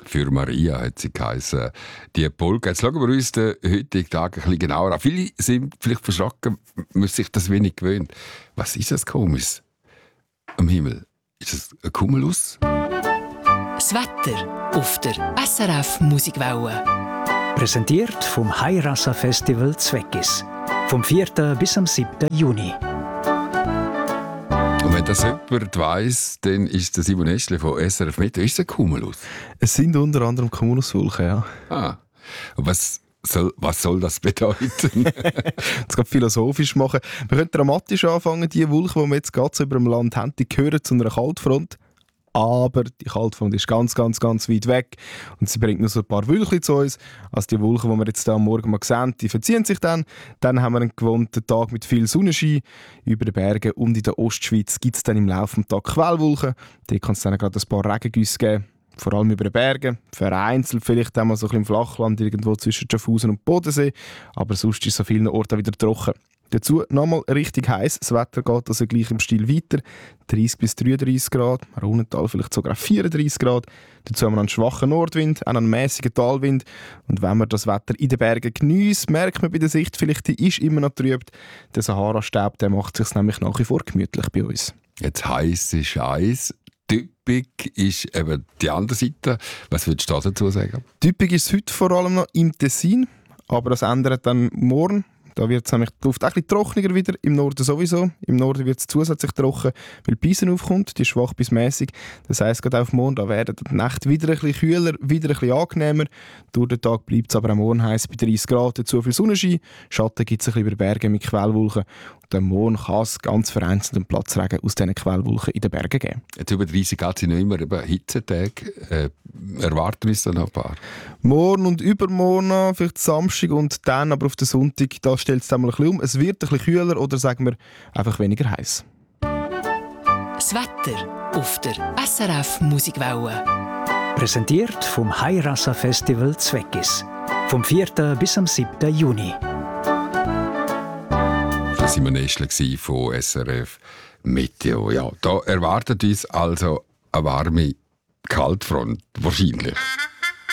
Für Maria hat sie geheißen. Die Polka. Jetzt schauen wir uns den heutigen Tag ein bisschen genauer an. Viele sind vielleicht verschrocken, müssen sich das wenig gewöhnen. Was ist das Komisches am Himmel? Ist es ein Cumulus? Das Wetter auf der SRF Musikwelle. Präsentiert vom Hairasa Festival Zweckis. Vom 4. bis am 7. Juni. Und wenn das jemand weiss, dann ist der Simon Eschle von SRF Meteo. Ist es ein Cumulus? Es sind unter anderem Cumuluswolken, ja. Ah. Und was soll das bedeuten? Das kann philosophisch machen. Wir können dramatisch anfangen. Die Wolken, die wir jetzt gerade so über dem Land haben, die gehören zu einer Kaltfront. Aber die Kaltfront ist ganz weit weg und sie bringt nur so ein paar Wölkchen zu uns. Also die Wolken, die wir jetzt am Morgen mal sehen, die verziehen sich dann. Dann haben wir einen gewohnten Tag mit viel Sonnenschein. Über den Bergen und in der Ostschweiz gibt es dann im Laufe des Tages Quellwolken. Da kann es dann gerade ein paar Regengüsse geben. Vor allem über den Bergen, vereinzelt vielleicht einmal so ein bisschen im Flachland, irgendwo zwischen Schaffhausen und Bodensee. Aber sonst ist es an vielen Orten wieder trocken. Dazu nochmal richtig heiß. Das Wetter geht also gleich im Stil weiter. 30 bis 33 Grad, Rhonental vielleicht sogar auf 34 Grad. Dazu haben wir einen schwachen Nordwind, auch einen mäßigen Talwind. Und wenn man das Wetter in den Bergen geniesst, merkt man bei der Sicht, vielleicht die ist immer noch trübt. Der Sahara-Staub, der macht es sich nämlich nach wie vor gemütlich bei uns. Jetzt heiß ist heiß. Typisch ist eben die andere Seite. Was würdest du dazu sagen? Typisch ist es heute vor allem noch im Tessin, aber das ändert dann morgen. Da wird nämlich die Luft ein bisschen trockener wieder, im Norden sowieso. Im Norden wird es zusätzlich trocken, weil die Pisen aufkommt, die ist schwach bis mäßig. Das heisst, gerade auf morgen da werden die Nächte wieder ein bisschen kühler, wieder ein bisschen angenehmer. Durch den Tag bleibt es aber am Morgen heiß bei 30 Grad, zu viel Sonnenschein. Schatten gibt es ein bisschen über Berge mit Quellwolken. Und am Morgen kann es ganz vereinzelt einen Platzregen aus diesen Quellwolken in den Bergen geben. Jetzt über 30 Grad sind nicht immer Hitzetage. Erwarten wir es dann noch ein paar? Morgen und übermorgen noch, vielleicht Samstag und dann aber auf den Sonntag, da stellt es dann mal ein bisschen um. Es wird ein bisschen kühler oder sagen wir einfach weniger heiß. Das Wetter auf der SRF Musikwelle. Präsentiert vom Hairasa Festival Zweckis. Vom 4. bis am 7. Juni. Das war Simon Eschle von SRF Meteo. Ja, da erwartet uns also eine warme Kaltfront, wahrscheinlich.